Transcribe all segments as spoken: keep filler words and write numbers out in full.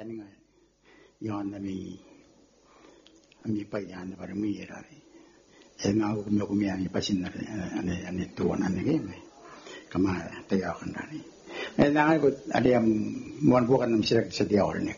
tani yon na mi mi pa yan na para mi era e nga ko mi ko mi ani pasin na ane ane tuan ane ge me kama tayo kan dani e na ko ade am mon bukan nam sirak sa dia orne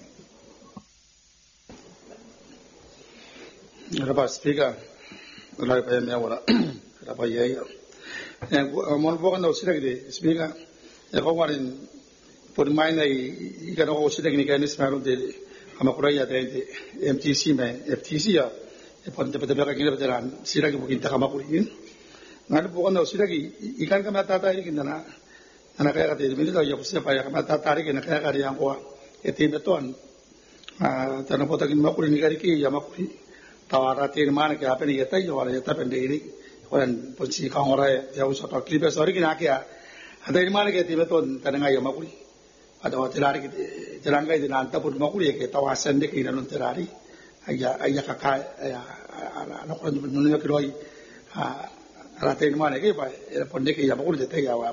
raba speaker la pa me wala raba ye e mon bukan no sirak de speaker e ko warin por mai nei i ka no sirak ni ka ni smaro de ama kuraya de M T C me F T C ya e pon te pete ka kile veteran sirak bukin ta kama kurin ngal bukan no sirak ikan ka mata ta ri kinana ana kaya ka de mi da yo se pa ya ka mata ta ri kina kaya ka ri ang ko e te beton a tana pota kin makuri ni kari ki ya makuri tawara te man ke apeni yeta yo wala yeta pende iri oran ponsi ka ora ya usa to klipe sorry kina kya ada ni man ke te beton tana ga yo makuri ada wa telari ki telanga di nanta pur makuri ke tawasan de kina non terari aya aya ka ka ana ko ni no ke roi a ala te ni man ke pa ponde ke ya makuri de ya wa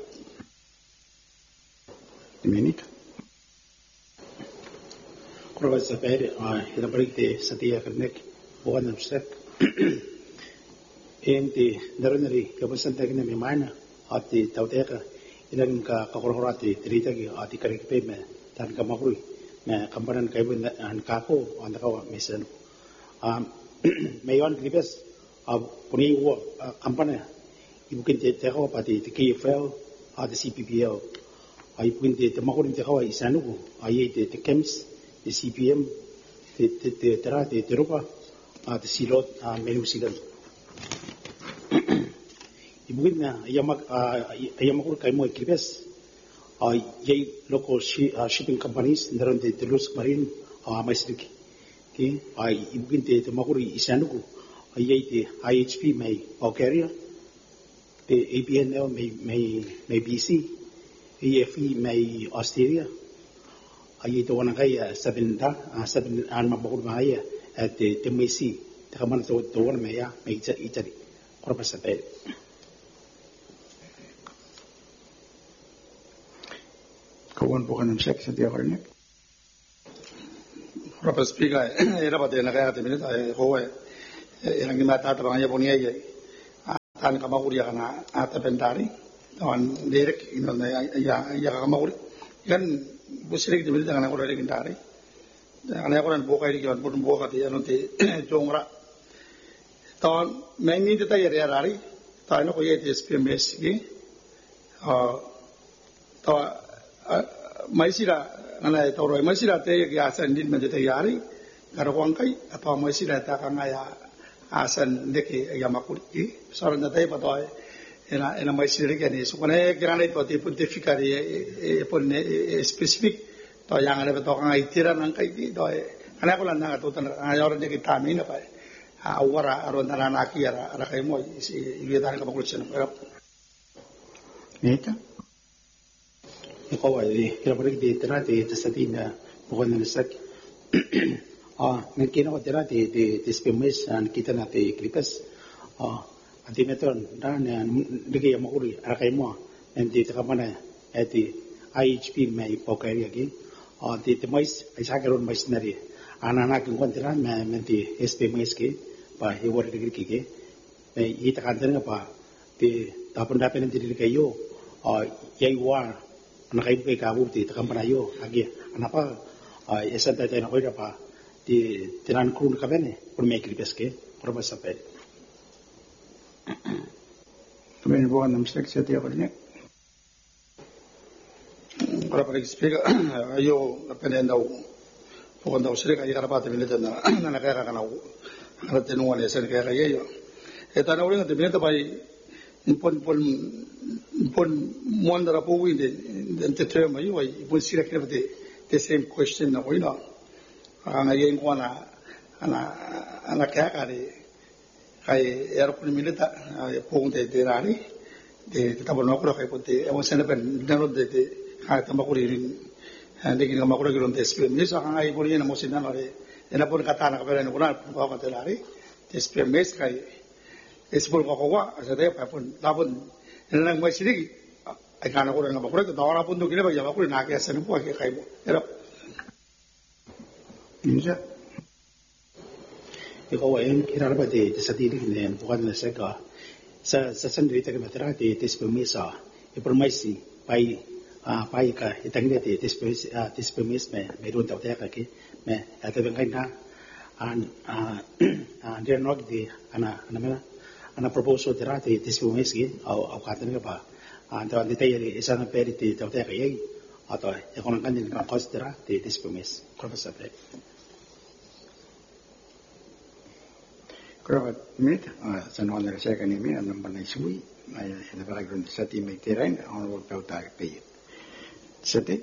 minute Kurva sapere a ina barikte satia karnek bukan namsek enti daranari kabasan tagna me mana ati tauteka ina ka kakororati trita ki ati karikpe me tan kamakuri me kampanan kaibun an kako anda kawa mesen um mayon gripes ab puni wo kampana ibukin te te kawa pati te K F L ati C P P L ai pukin te kamakuri te kawa isanu ai te te kems the C P M, the the the tera the terupa, ah the silot ah menusigan. Ibuin na ayamak ah ayamakur kaimo ekipes, ah yay local shipping companies, naron the Telus Marine ah maisiki. Okay, ah ibuin the the makuri isanuku, ayay the I H P may Bulgaria, the A B N L may may may B C, A F E may Australia. Ayi to wana kaya seven da seven an mabukul mahaya at the temesi the kaman to to wana maya may ita itari korpa sa tayo. Kawan bukan namsek sa dia orne korpa speaker era pa de na kaya te minute ay ko ay ilang mata ta bangya punya ye tan kamakuri kana ata pendari tawan direk ino na ya ya kamakuri kan busrik de minute kana ko re kindari ana ko ran bokai ri kan pun boka te ano te jongra ton mengi te ta yare rari ta no ko ye te S P M S ki a ta maisira ana to ro maisira te ki asan din me te yari karo ko kai apa maisira ta kana ya asan de ki ya makuri ki saran da tai patoi ena ena mai siri ke ni sukone kirana itu ti pun defikari e pun specific to yang ada betul kan itira nang kai di do kana ko lan na to tan ayor de kita mi na pa awara aron tan na ki ara ara kai mo si ilidan ka makul chen pero neta Ikaw ay kira balik di tira di tasatina bukan nasak ah ngkina ko tira di di di spemes an kita na ti kripas ah Ati meton dan digi yang makuri arakai mo nanti tekamana ati I H P mai pokai lagi ati temais aisa kerun mais nari anak-anak yang kontra nanti S P M S ke pa hewar digi ke mai ita kantan apa ti tapon dapen nanti digi kayo yai war anak ibu ke kabu ti tekamana yo lagi anapa esa tata na koida pa ti tinan kurun kabene pun mai kripes ke proba sampai Kemudian bukan namsek sa dia orne para para speaker ayo pende ndau bukan ndau sire kaya karapa te minute na na kaya kana ana te no wala sen kaya yo eta na ulinga te minute pai impon pon impon mondara po wi de de te tema yo ai pon sire kaya te the same question na oina ana yen ko ana ana ana kaya kare kai airport milita pung te te rani te tabon ko kai ponte e sen pen dano de te ha tamakuri rin ande kin tamakuri ron te spem ni sa kai pori na mosina no re ena pon kata na kabera no na ko ka te lari te spem mes kai espol ko ko wa sa te pa pon labon ena nang mai siri ai kana ko na makuri to dawara pun do kile ba ya makuri na ke sen po ke kai mo era Minsa. Ikaw ay kinaraba di sa tinig na bukan na sa ka sa sa sandwich ka matira di tis permisa ipermaisi pai ah pai ka itang di tis permis ah tis permis me meron tao tayo kaki me ata bangkay na an ah ah dia nog di ana ana mana ana proposal tira di tis permis ki au au katan ka ba ah tawa di tayo isa na peri di tao tayo kay atau ekonomi kan di kan cost tira di tis permis professor pre Kerabat mit, sanwan dari saya kan ini enam belas suwi, ada bagian sati meteran, orang tahu tak payah. Sati.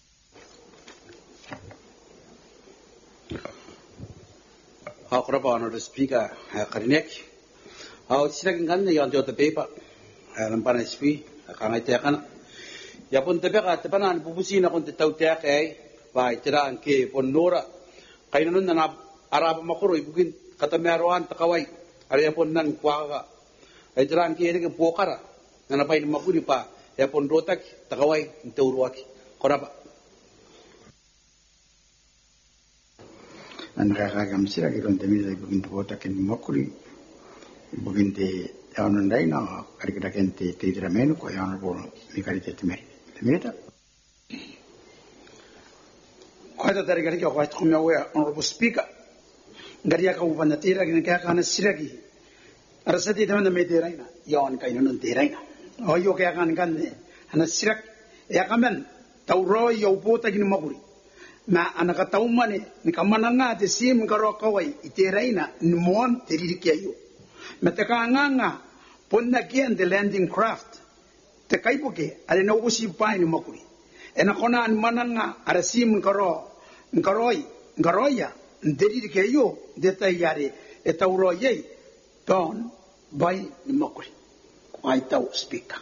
Aku rasa orang speaker karinek, aku silakan kan yang jauh terpepa, enam belas suwi, kangai tiakan. Ya pun terpepa, terpepa bubusi nak untuk tahu tiakai, baik cerah ke pun nora, kain nun na Arab makro ibukin kata meruan takawai ada pun nan kuaga ay jalan kiri ke pokara nan apa ini makuri pa ya pun rotak takawai inteuruaki korapa an kagam sira ki ron temi dai bugin rotak ni makuri bugin te yaun ndai na kari kita kente te dira menu ko yaun bo ni kari te temi temi ta ko ta dari kari ko ko me wa on speaker Garia kau benda tera kini kaya kana siragi. Arasati teman teman tera ina, yawan kau ina tera ina. Oh yo kaya kana kan ne, ana sirak. Ya kamen tauro yo bota kini makuri. Ma anak tau mane ni kamananga te sim karo kawai itera ina ni mon teri kiayo. Ma te kanganga ponna kian the landing craft. Te kai poke ale na usi pai ni makuri. Ena kona an mananga ara sim karo nkaroi ngaroya. Nderi ke yo deta yare eta uro ye don by ni makuri kwai tau speaker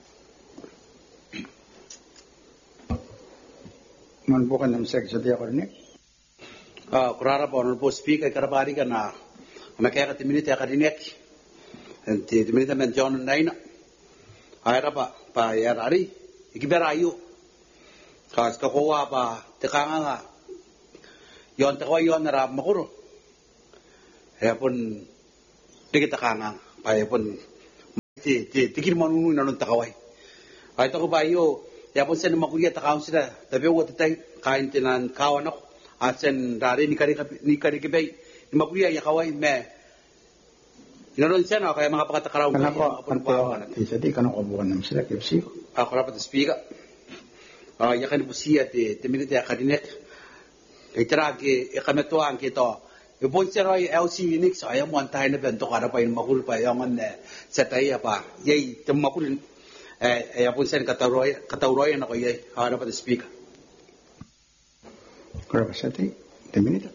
man bukan nam sek jadi apa ni ah kurara pon po speaker karabari kana makaya ka minute ya kadinek enti minute men John naina ayra pa pa yarari ikibera ayu kas ka ko pa tekanga yon takwa yon narap makuro ya pun dikit kangang paya pun ti ti tikir manunu nanon takawai ay to ko bayo ya pun sen makuya takaw sila tabi wo tay kain tinan kawan ako at sen dari ni kari ni kari kibay ni makuya ya kawai me nanon siya na kaya mga pakatakaraw kenapa kenapa jadi kan ako bukan nam sila kipsi ako rapat speaker ah ya kan busia ti timinit ya kadinek Itra ke ikametuan kita. Ipon si Roy L C Unix ay mo antay na bento kada pa yung makul pa yung an sa tayo pa. Yay tum makul eh ay pon sen katawroy katawroy na ko yay hara pa the speaker. Kaya sa ti teminita.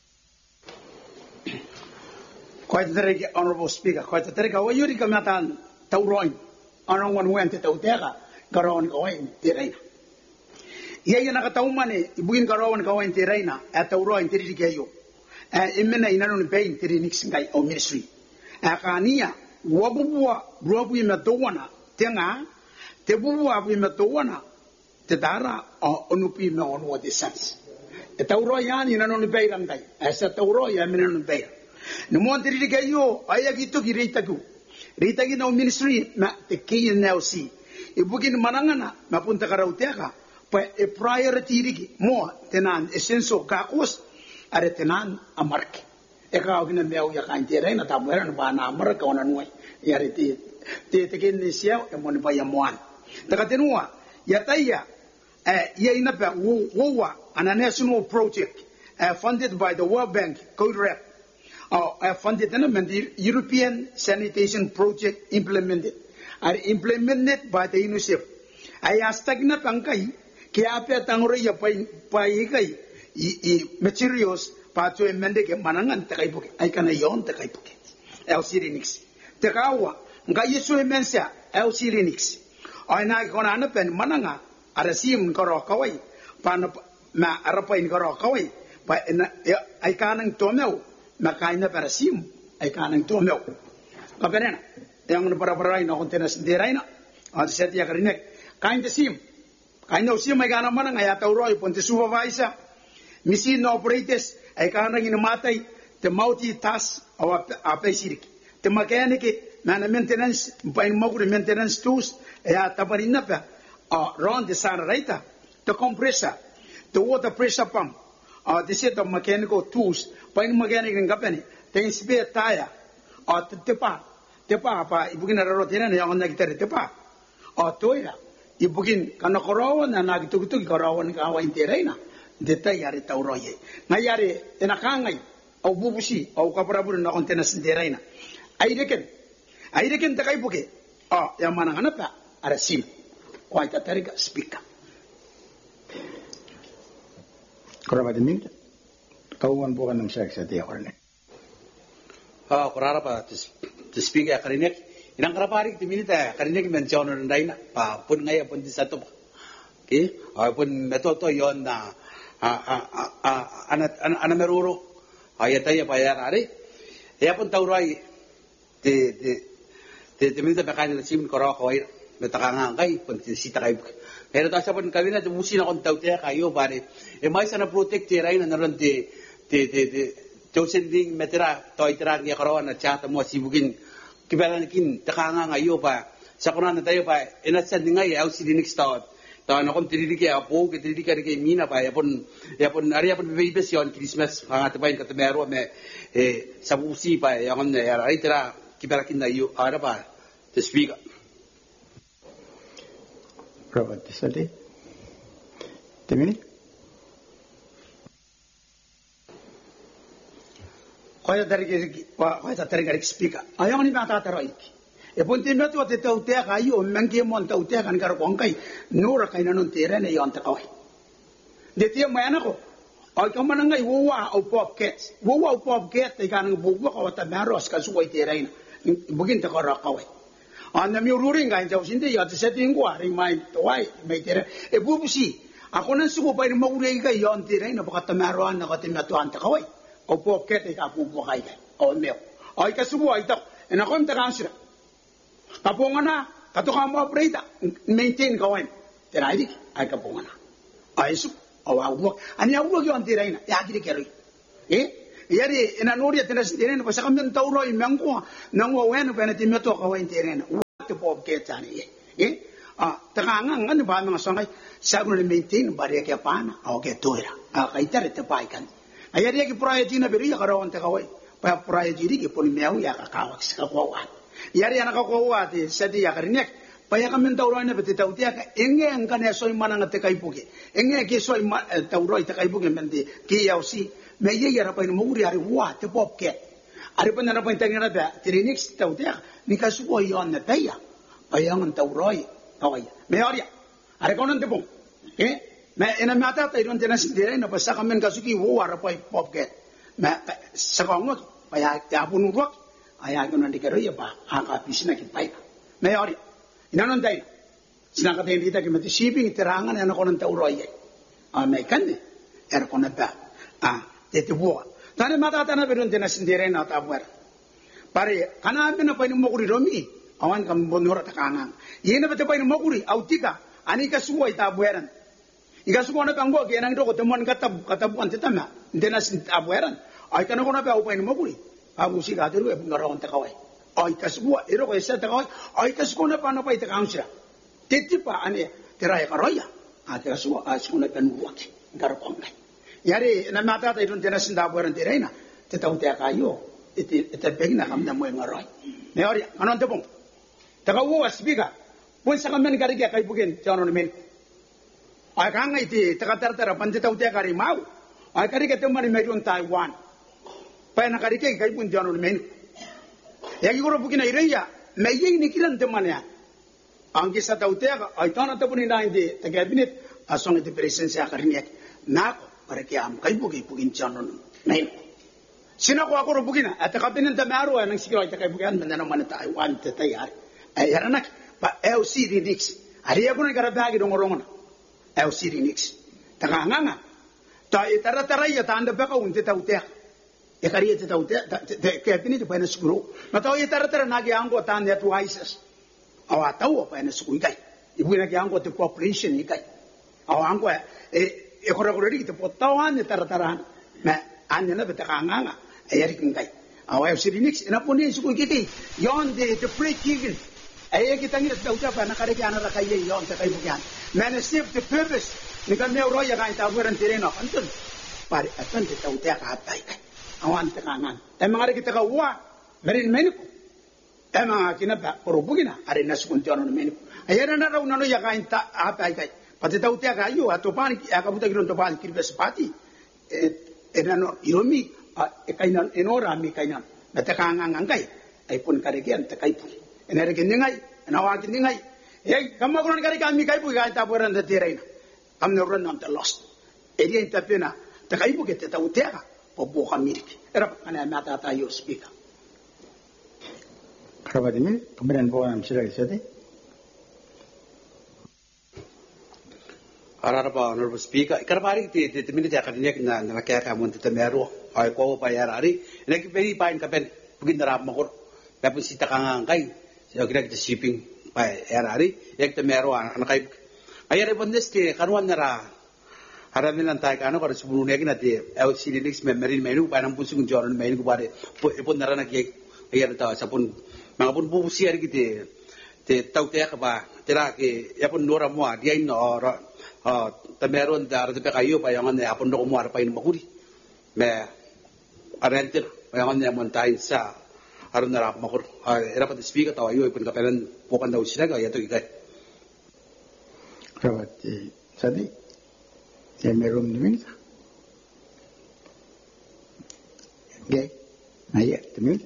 Quite the honorable speaker, quite the terika wa yuri kamatan tawroy. Anong wan wan te tawteka garon ko ay tiray. Ia ia nakataw man eh, ibuin karawan kawan tiray na, at tawro ang tiri kayo. Imena inanon pain tiri nixingay o ministry. Kaniya, wabuwa, buwabu yung matuwana, tenga, tebuwa yung matuwana, tedara, o onupi na onwa de sense. E tawro yan, inanon pain ang day. Asa tawro yan, inanon pain. Numuan tiri kayo, ayag ito kirita ko. Rita gina o ministry, na te kayo na o si. Ibugin manangana, mapunta ka raw teka, pa e priority rigi mo tenan esenso kakos are tenan amark e ka ogina meu ya kan tere na tabera na bana amark ona nuai ya reti te te ken sia e mon pa ya moan daga tenua ya taya e ya ina pa wo wa an national project uh, funded by the World Bank code rep uh, uh, funded in the European sanitation project implemented are implemented by the UNICEF ay astagna pangkai kaya apa tangro ya pai pai kai i materials pa to emende ke manangan takai buke ai kana yon takai buke L C Linux takawa nga yesu emensia L C Linux ai na ko na pen mananga arasim karo kawai pa ma arapain karo kawai pa ai kanang tomeu ma kaina parasim ai kanang tomeu kabenena yang para para ina kontena sendiraina at setia karinek kain tesim kain usia may gana manang ayata uroi ponte supervisor Machine operators ay kanang inamatay te multitask awa apesirik. Te mechanic na na maintenance pain maguri maintenance tools ya tabarina pa around the sun right the compressor the water pressure pump uh, the set of mechanical tools pain mechanic ngapani te spare tire or tepa tepa pa ibugin na rotina na yung nagtare tepa o toira ibugin kana korawan na nagtugtug korawan ka wa interaina deta yari tauroye ngayari enakangai au bubusi au kaparabur na kontena sinteraina ai reken ai reken takai buke oh yang mana kanapa ada sim oh ita tarika speaker Koraba deming kauan bukan nam syak sa dia korne ah korara pa to speak ya karinek inang karaparik ti minita karinek mention na daina pa pun ngaya pun di satu okay ah pun meto to yon na ana ana meruro ayat ya bayar ari ya pun taurai ti ti ti ti minita pakai na sim koro ko ay metakanga kai pun ti sita kai pero ta sa pun kawina ti musin akong tautia kayo bare e mai sana protect ti rai na naron ti ti ti ti Josen ding metera toy terang ya karawan na chat mo sibugin kibalan kin takanga ngayo pa sa kunan na tayo pa inasan ngay au si dinik start ta na kon tiridike apo ke tiridike ke mina pa yapon yapon ari yapon bebes yon Christmas hanga tapain ka temero me eh sabusi pa yon ya ari tera kibalakin na yo ara pa to speak Robert Sade Temini Kaya dari ke kaya dari ke speaker. Ayang ni mata terai. E pun timbatu ate tau te kayu mengke mon tau te kan kar kongkai nura kai nanun tere ne yon takawai. De tie mana ko. Ai kamana ngai wowa au pop cats. Wowa au pop cat te kan bubu ko ta maros ka suai tere ina. Bugin ta kar kawai. Ana mi ururi ngai jau sinde ya te setting ko ari mai toai mai tere. E bubu si. Ako nan suko pa ni maulai kai yon tere ina bakata maroan na ka timbatu an takawai. O po kete ka pu po kai o meo ai ka subu ai ta ena kon ta kansira ka po ngana ka to ka mo operate maintain ka wen tera ai ai ka po ngana ai su o wa wo ani au lo yon tera ina ya kire kero eh yari ena noria tena tera ina pa sa kamen tauro i mangko nango wen pa na timyo to ka wen tera ina what po kete ani eh ah ta ka ngang ngani ba mga sangai sa ko maintain ba re ke pana o ke toira a kai tera te pai kan ayari ki proyek ina beri ya karawan te kawai pa proyek diri ki pun meu ya ka kawak ska kwawa yari ana ka kwawa te sedi ya karinek pa ya kamen tauro ina bete tau te ka enge angkan ya soi manang te kai puke enge ki soi tauro te kai puke mente ki ya usi me ye ya pa ni muri ari wa te pop ke ari pa na pa tengena ba trinix tau te ni ka su ko yon na pe ya pa ya ngan tauro kawai me ari ari konon te pong eh मैं इन माता तो इधर तेरे से दे रहे हैं ना बस कमेंट का सुखी वो आ रहा है पॉप के मैं सकाऊंगा पाया क्या पुनु रुक आया कि उन्होंने कह रही है बा हाँ का पीछे ना कि पाएगा मैं और इन्होंने दाई सिना का दें दीता कि मैं तो शिपिंग तेरांगा ने ना कौन तो उड़ाई है आ मैं कहने यार कौन है बा आ देते वो ताने माता ताना बिरुन तेरे से दे रहे हैं ना ताबूर पारे खाना आप ना पाइन मोकुरी रोमी awan kam bonora takangang yena bete pain mokuri autika ani ka suwai tabueran ika suwona kango ke nang doko temon katab katabuan tetama denas tabueran ai kana kona pa upain mokuri abu si gadiru e ngarawon takawai ai ka suwa ero ko esa takawai ai ka suwona pa no pa itakangsira tetipa ani terai karoya a tera suwa a suwona pa nuwaki ngarakongai yari na mata ta idun denas tabueran terena tetau te akayo ite ite pegna kamna mo ngarai ne ori anon tepong taka wo asbiga pun sakamen kari kia kai bugen jono men ai kanga iti taka tartara panjeta utia kari mau ai kari ke temani medun Taiwan pa na kari ke kai pun jono men ya ki goro bugina ireya me ye ni kilan temani angki sa tautia ai tana tapuni na indi ta cabinet asong iti presensia kari ni na para ke am kai bugi bugin jono men sina ko ako bugina at kabinet ta maro nang sikiro ita kai bugan mena man Taiwan te tayar ay haranak pa L C D Nix ari ako na karabagi dong orongona L C D Nix taka nganga ta itara tara ya tanda baka unte tautea e kari te tautea te ke pini te paina skuru ma ta itara tara nagi ango tanda tu isis awa tau paina skuru kai ibu na ango te population ni kai awa ango e ekora-kora di kita potawan ni tara-tarahan. Na anya na betakanga ayari kingkai. Awai sirinix ina pun ni suku kiti. Yon de the free kill. Ayah kita ngira sudah ucap anak ada kian anak kaya yon tak kaya bukan. Manage the purpose. Nikan me oro ya kan taburan tereno antun. Pare atan kita utia ka apai kai. Awan tekangan. Emang ada kita kawa merin meniku. Emang kina ba korobugina are nasukun jono meniku. Ayah na raw nano ya kan ta apai kai. Pati ta utia ka ayo atau pani akabuta giron to pani kirbe sepati. Eh enano iromi e kainan enora mi kainan. Natakangan ngai. Ai pun karegian takai pun. Enare keningai, enawa keningai. Eh, kamu kurang kali kami kai pun kai taburan de teraina. Kamu nurun nam terlost. Edi enta pena, takai pun kita tahu tiara, popo kamirik. Era kana mata ta yo speaker. Kerabat ini kemudian bawa nam sila isade. Arara pa honorable speaker, karabari ti ti minute ya kadinya na na kaya ka mun temeru, ay ko pa yarari. Nek peri pain ka pen, bugin darap makor. Kapun si takangang kai. So kira kita shipping pa erari ek te mero an kai ayare bondes ke karuan nara haramin lan tai kanu kar subulu ne kina te el silix memory menu pa nam pusung joran menu ku pare pun nara na ke ayare ta sapun mangapun bu siar kite te tau te ka ba tera ke ya pun nora mo dia ino ora te mero ndar te kayo pa yang ne apun do mo ar pa in bakuri me arentir pa yang ne montain sa harun narap makor era pati speaker tawa yo ipun kapelan bukan daw sila kaya to ikay Kerabat sadi ya merum ni minta. Gay, ayat temin.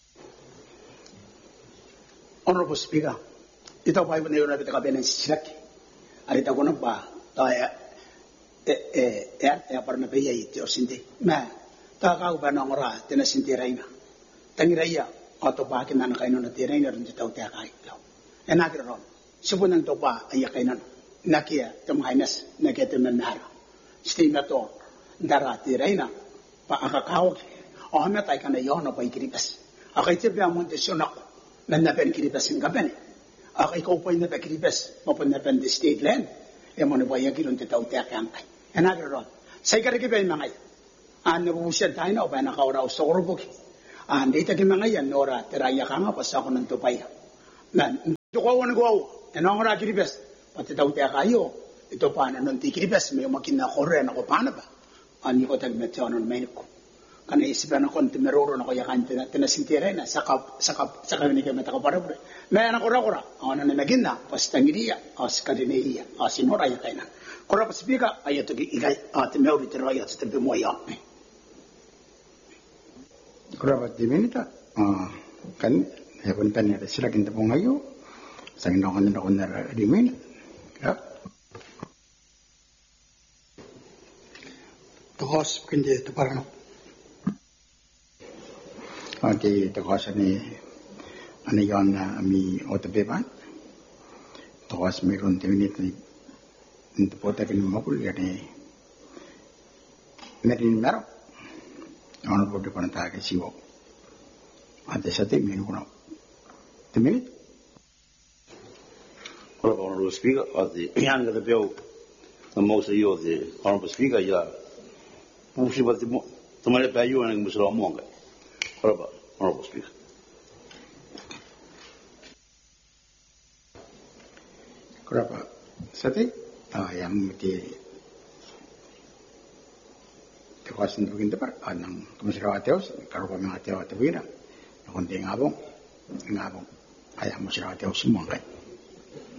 Honorable Speaker, ito pa ibon na kita kapelan silak. Arita ko na ba tayo eh eh eh eh para mapaya ito sindi. Ma takau ba nang ora tinasinti raina. Tangiraya atau ba kinan kaino na tiray na rin tao tiya kahit daw. E nagiron, subunan to ba ay kainan. Nakia tumainas nakia tumamara. Stima to dara tiray na pa akakawag. O hamet ay kana yon o pa ikiribas. Akay tiba mo desyon ako na napen kiribas ng gaben. Akay ko pa napen kiribas mapan napen the state land. E mo na ba yagilon tao tiya kangkay. E nagiron, say karikibay mangay. Ano busyan tayo na o ba nakauraw sa urubuki. Andi ta kimanga yan nora teraya kanga pasa ko nang tupaya. Na to ko won go enong ora kiribes pati tau te kayo ito pa na non ti kiribes may makina kore na ko paano ba ani ko tag metyo non may ko kana isipan ko nti meroro na ko yakan tina tinasintire na sakap sakap sakap ni kemeta ko para bre may na kora kora ana na magina pas tangiria as kadiniya as inora yakana kora pas bika ayato gi igay at meuri teraya at tempe mo ya Kerabat di minta, kan ya pun kan ada sila kita pun ayu, sang nongan nongan di minta, ya. Tuhos kende tu parano. Oke, tuhos ni, ani yon mi otobeban, tuhos mi kon di minta ni, untuk potek ni makul ya ni, merin merah. Ono bodo panata ke siwo. Ate sate menu kono. Temeni. Ora honorable speaker ate yang ga beo the most yo the honorable speaker ya. Pusi bat mo tomare pa yo ang musro mo ga. Ora honorable speaker. Kenapa? Sate ah yang mesti kawasan begin dapat anang kemusyawaratan teos kalau kami hati hati begini, konting ngabung ngabung ayam musyawaratan semua kan.